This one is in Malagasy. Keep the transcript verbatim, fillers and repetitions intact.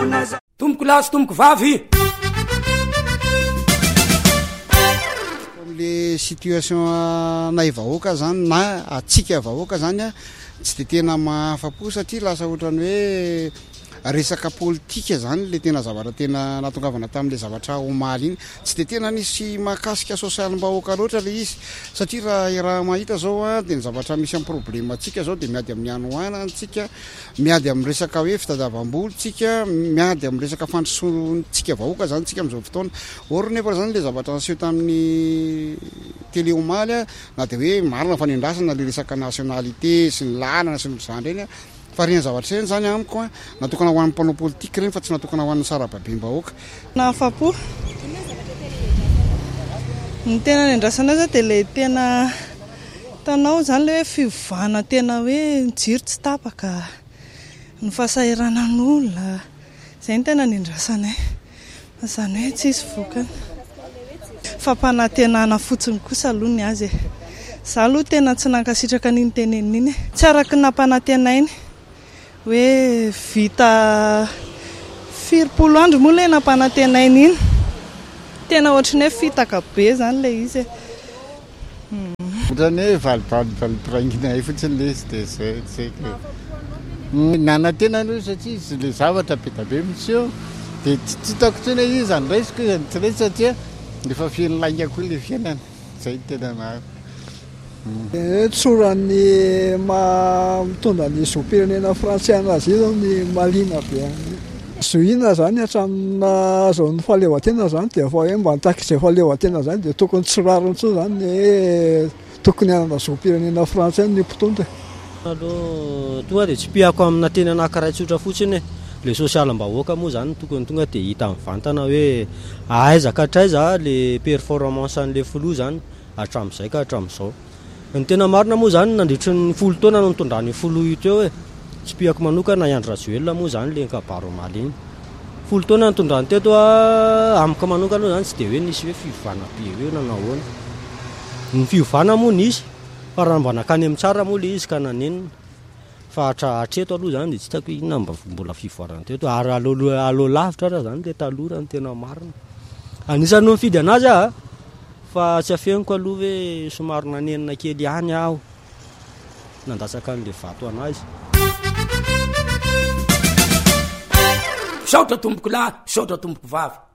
tomboko lasy tomboko vavy le situation nay vahoaka zany na atsika vahoaka zany a tsy de tena mahafapo satria lasa ohatrany hoe resaka politika zany le tena zavatra tena natongavana tamin'le zavatra omaly iny tsy de tena nisy mahakasika sosialim-bahoaka loatra le izy satria raha raha mahita zao a de ny zavatra misy amin'ny problema atsika zao de miady amin'ny anoana tsika miady amin'ny resaka hoe fitadiavam-boly tsika miady amin'ny resaka fandrosoantsika vahoaka zany tsika amin'izao fotoana or nefa zany le zavatra aseho tamin'ny télé omaly a na de hoe marina fanendrasana le resaka nationalité sy ny lalana sy ny zany reny a fa reny zavatra reny zany amiko a natokana ho an'ny mpanao politika reny fa tsy natokana ho an'ny sarababem-bahoaka nahafapo ny tena nendrasana zao de le tena tanao zany le hoe fivavahana tena hoe mijiry tsy tapaka ny fahasahiranan'olona zay ny tena nendrasanay zany hoe tsisy vokany fampanantenana fotsiny kosa aloha ny azy za aloha tena tsy nankasitraka n'iny tenen'iny tsy araky nampanantenainy hoe vita firopolo andro moa le nampanantenainy iny tena ohatrany hoe fitaka be zany le izy ohatrany hoe valivalivalipiraingina fotsiny le izy de zay tsaiko nanantena aloha satria izy le zavatra be da be miseo de tsy hitako tsony hoe izy andraisiko izy tsy resy satria efa fiainy lainga koa le fiainana zay tena maro tsorany mitondra ny zom-pirenena frantsay anazy io zao ny malina be zoina zany hatramina zao ny fahaleovan-tena zany de fa hoe mba nitahaka izay fahaleovan-tena zany de tokony tsirariny tso zany hoe tokony anana zom-pirenena frantsay ny mpitondra aloha tonga de tsy piako amina tena anankiray tsotra fotsiny le sosialim-bahoaka moa zany tokony tonga de hita mivantana hoe aiza ka hatraiza le performance an'le filoha zany hatramin'izay ka hatramin'izao ny tena marina moa zany nandritry ny folo taona no nitondrany filoha io teo hoe tsy piako manokana Andry Rajoelina moa zany le kabaro omaly iny folo taona nitondrany teto a amiko manokana zany tsy de hoe nisy hoe fivavahana be hoe nanahoana ny fivavahana moa nisy fa raha mba nakany amin'ny tsara moa le izy ka nanenina fa hatra hatreto aloha zany de tsy hitako inona mba mbola fivavahana teto ary alo lavitra raha zany le talora ny tena marina anisany no mifidy anazy a fa tsy afeniko aloha hoe somary nanenina kely ihany aho nandasaka an'le vato anazy saotra tomboko lahy saotra tomboko vavy